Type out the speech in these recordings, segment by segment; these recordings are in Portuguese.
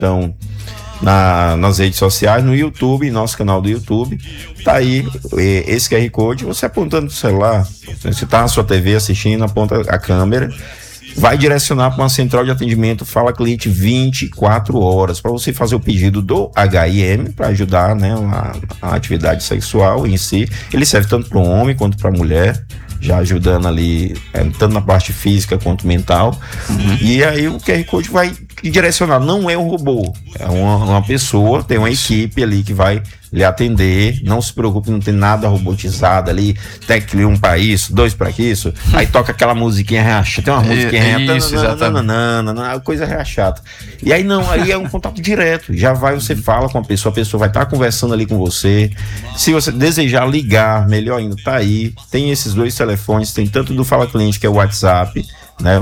Então, nas redes sociais, no YouTube, nosso canal do YouTube, tá aí esse QR Code. Você apontando no celular, você tá na sua TV assistindo, aponta a câmera, vai direcionar para uma central de atendimento Fala Cliente 24 horas para você fazer o pedido do HIM para ajudar, né, a atividade sexual em si. Ele serve tanto para o homem quanto para a mulher, já ajudando ali, tanto na parte física quanto mental. E aí o QR Code vai direcionar, não é um robô, é uma pessoa, tem uma equipe ali que vai lhe atender. Não se preocupe, não tem nada robotizado ali, tem um para isso, dois para isso, aí toca aquela musiquinha reachada, tem uma musiquinha coisa reachada. E aí não, aí é um contato direto, já vai, você fala com a pessoa vai estar conversando ali com você. Se você desejar ligar, melhor ainda, tá aí, tem esses dois telefones, tem tanto do Fala Cliente, que é o WhatsApp, né,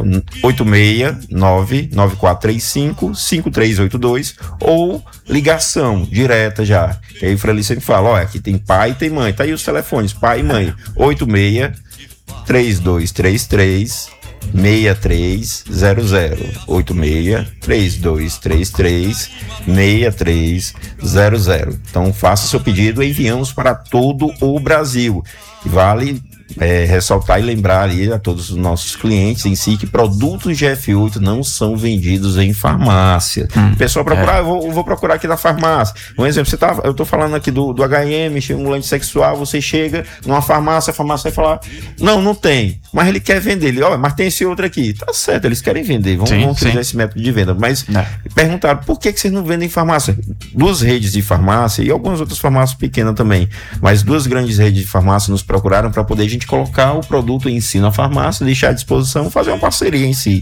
869-9435-5382, ou ligação direta já, que aí o Freli sempre fala, olha, aqui tem pai e tem mãe, tá aí os telefones, pai e mãe, 86-3233-6300, 86-3233-6300. Então faça seu pedido, enviamos para todo o Brasil. E vale ressaltar e lembrar ali a todos os nossos clientes em si que produtos GF8 não são vendidos em farmácia. O pessoal procurar, eu vou procurar aqui na farmácia. Um exemplo, eu tô falando aqui do HM, estimulante sexual, você chega numa farmácia, a farmácia vai falar, não tem, mas ele quer vender, mas tem esse outro aqui. Tá certo, eles querem vender, vamos utilizar esse método de venda, mas perguntaram, por que vocês não vendem em farmácia? Duas redes de farmácia e algumas outras farmácias pequenas também, mas duas grandes redes de farmácia nos procuraram para poder a gente colocar o produto em si na farmácia, deixar à disposição, fazer uma parceria em si.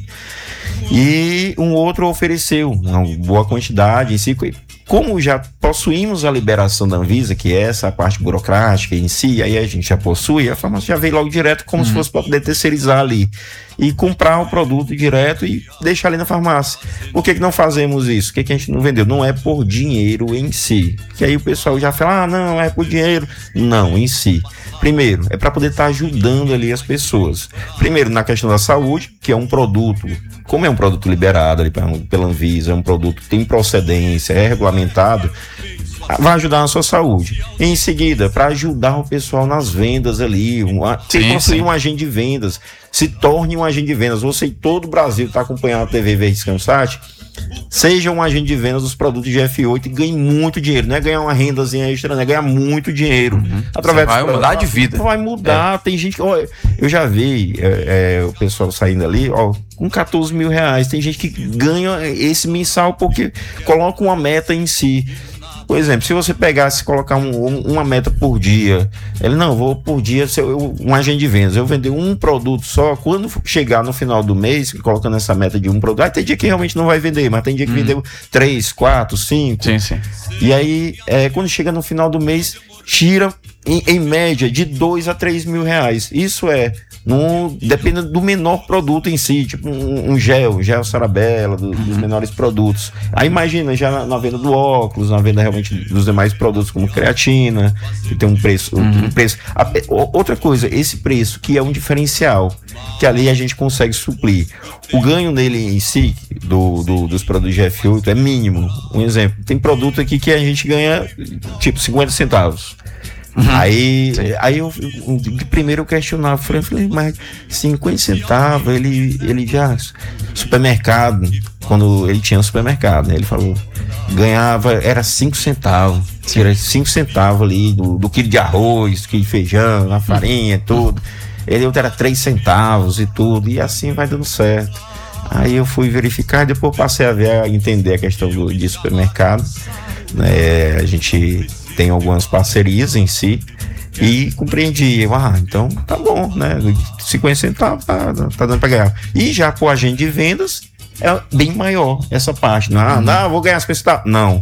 E um outro ofereceu uma boa quantidade em si. Como já possuímos a liberação da Anvisa, que é essa parte burocrática em si, aí a gente já possui, a farmácia já veio logo direto, como se fosse para poder terceirizar ali e comprar o produto direto e deixar ali na farmácia. Por que não fazemos isso? Por que a gente não vendeu? Não é por dinheiro em si, que aí o pessoal já fala, não é por dinheiro. Não, em si. Primeiro, é para poder estar ajudando ali as pessoas. Primeiro, na questão da saúde, que é um produto, como é um produto liberado ali pela Anvisa, é um produto que tem procedência, é regulamentado, vai ajudar na sua saúde. Em seguida, para ajudar o pessoal nas vendas ali, construir um agente de vendas, se torne um agente de vendas. Você em todo o Brasil está acompanhando a TV Verdes Cansat, seja um agente de vendas dos produtos de F8 e ganhe muito dinheiro. Não é ganhar uma rendazinha extra, não é ganhar muito dinheiro. Através vai mudar de vida. Vai mudar. Tem gente que, eu já vi o pessoal saindo ali, com 14 mil reais. Tem gente que ganha esse mensal porque coloca uma meta em si. Por exemplo, se você pegasse e colocar uma meta por dia, vou por dia ser um agente de vendas, eu vender um produto só, quando chegar no final do mês, colocando essa meta de um produto, tem dia que realmente não vai vender, mas tem dia que vendeu 3, 4, 5. Sim. E aí, quando chega no final do mês, tira em média de 2 a 3 mil reais. Isso depende do menor produto em si, tipo um gel Sarabella, dos menores produtos. Aí imagina, já na venda do óculos, na venda realmente dos demais produtos, como creatina, que tem um preço. Outra coisa, esse preço, que é um diferencial, que ali a gente consegue suprir. O ganho nele em si, dos produtos de F8, é mínimo. Um exemplo, tem produto aqui que a gente ganha, tipo, 50 centavos. Aí eu de primeiro eu questionava, falei, mas 50 centavos, ele já, supermercado, quando ele tinha um supermercado, né, ele falou, ganhava, era 5 centavos, era 5 centavos ali do quilo de arroz, quilo de feijão, a farinha, tudo. Outro era 3 centavos e tudo, e assim vai dando certo. Aí eu fui verificar e depois passei a entender a questão de supermercado, né, a gente tem algumas parcerias em si e compreendi, então tá bom, né, 50 centavos tá dando para ganhar. E já com o agente de vendas é bem maior essa parte, não, vou ganhar 50 centavos, não,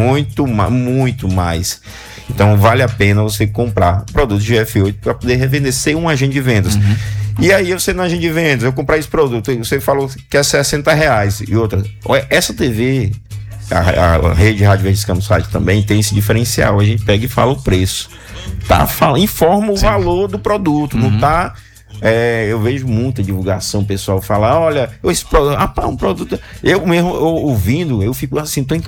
muito mais. Então vale a pena você comprar produtos de F8 para poder revender, ser um agente de vendas. E aí você no agente de vendas, eu comprar esse produto, você falou que é 60 reais e outra, essa TV, a rede Rádio Verdes Cansat também tem esse diferencial, a gente pega e fala o preço, informa o valor do produto, não tá eu vejo muita divulgação, o pessoal falar, olha, esse produto, um produto, eu mesmo ouvindo, eu fico assim, tô